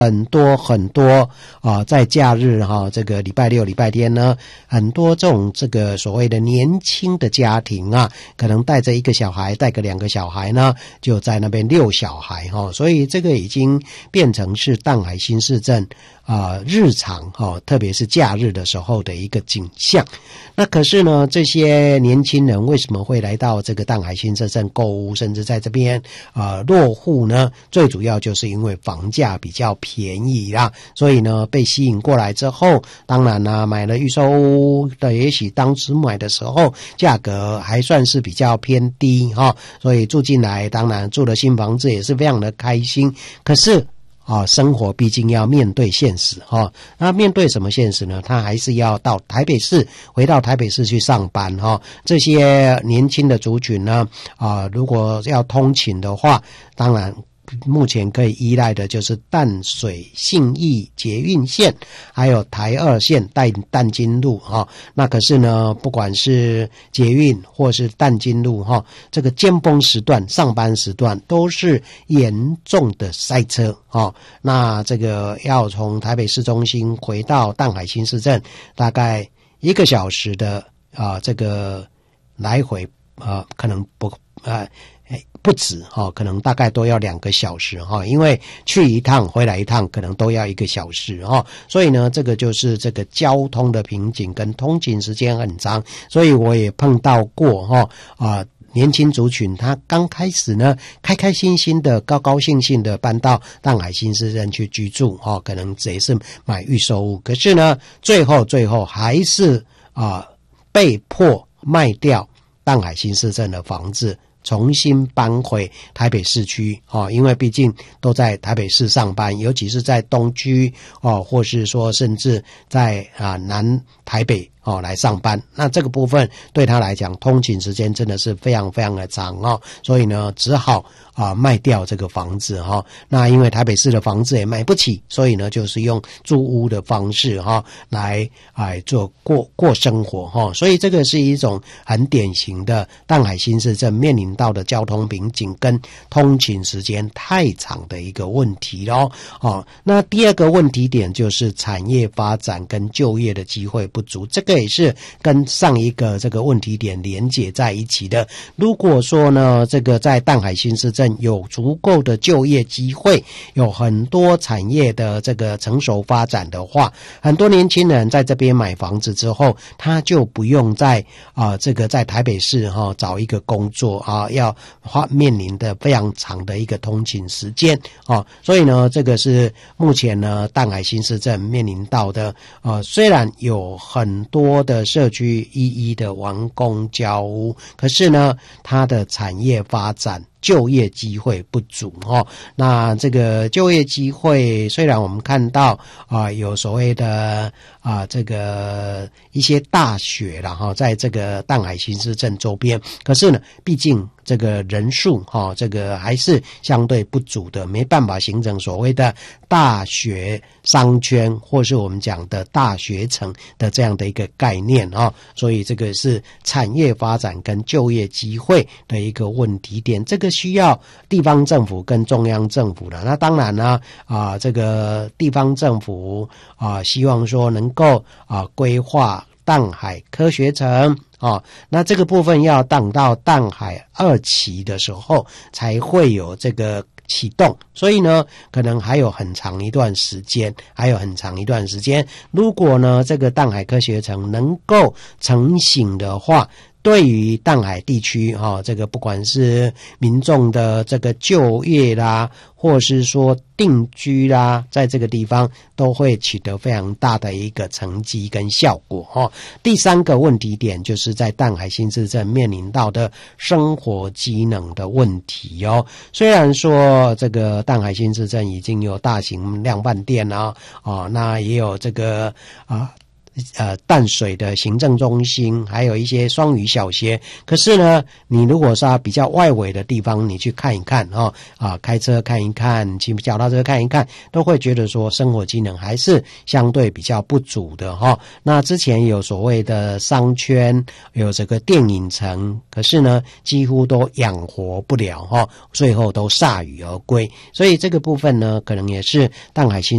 很多在假日这个礼拜六礼拜天呢，很多这种这个所谓的年轻的家庭啊，可能带着一个小孩，带个2个小孩呢，就在那边遛小孩所以这个已经变成是淡海新市镇日常特别是假日的时候的一个景象。那可是呢，这些年轻人为什么会来到这个淡海新市镇购物，甚至在这边落户呢？最主要就是因为房价比较便宜啦，所以呢被吸引过来之后，当然呢买了预售屋的，也许当时买的时候价格还算是比较偏低所以住进来，当然住了新房子也是非常的开心。可是生活毕竟要面对现实那面对什么现实呢？他还是要到台北市，回到台北市去上班这些年轻的族群呢如果要通勤的话，当然目前可以依赖的就是淡水信义捷运线，还有台2线淡金路那可是呢，不管是捷运或是淡金路这个尖峰时段、上班时段都是严重的塞车那这个要从台北市中心回到淡海新市镇，大概1个小时的这个来回可能不止可能大概都要2个小时因为去一趟回来一趟可能都要1个小时所以呢这个就是这个交通的瓶颈跟通勤时间很长。所以我也碰到过年轻族群他刚开始呢开开心心的高高兴兴的搬到淡海新市镇去居住可能也是买预售屋，可是呢最后还是被迫卖掉淡海新市镇的房子，重新搬回台北市区因为毕竟都在台北市上班，尤其是在东区或是说甚至在南台北来上班。那这个部分对他来讲通勤时间真的是非常非常的长所以呢只好卖掉这个房子那因为台北市的房子也买不起，所以呢就是用租屋的方式来做过生活所以这个是一种很典型的淡海新市镇面临到的交通瓶颈跟通勤时间太长的一个问题那第2个问题点就是产业发展跟就业的机会不足，这个也是跟上一个这个问题点连结在一起的。如果说呢这个在淡海新市镇有足够的就业机会，有很多产业的这个成熟发展的话，很多年轻人在这边买房子之后，他就不用在这个在台北市找一个工作要面临的非常长的一个通勤时间所以呢这个是目前呢淡海新市镇面临到的虽然有很多的社区一一的完工交屋，可是呢它的产业发展就业机会不足那这个就业机会虽然我们看到有所谓的这个一些大学啦在这个淡海新市镇周边，可是呢毕竟这个人数这个还是相对不足的，没办法形成所谓的大学商圈或是我们讲的大学城的这样的一个概念所以这个是产业发展跟就业机会的一个问题点，这个需要地方政府跟中央政府的。那当然呢这个地方政府希望说能够规划淡海科学城那这个部分要等到淡海2期的时候才会有这个启动，所以呢可能还有很长一段时间如果呢这个淡海科学城能够成型的话，对于淡海地区这个不管是民众的这个就业啦，或是说定居啦，在这个地方都会取得非常大的一个成绩跟效果第3个问题点就是在淡海新市镇面临到的生活机能的问题虽然说这个淡海新市镇已经有大型量贩店那也有这个淡水的行政中心，还有一些双语小学。可是呢，你如果是比较外围的地方，你去看一看开车看一看，骑脚踏车看一看，都会觉得说生活机能还是相对比较不足的那之前有所谓的商圈，有这个电影城，可是呢，几乎都养活不了最后都铩羽而归。所以这个部分呢，可能也是淡海新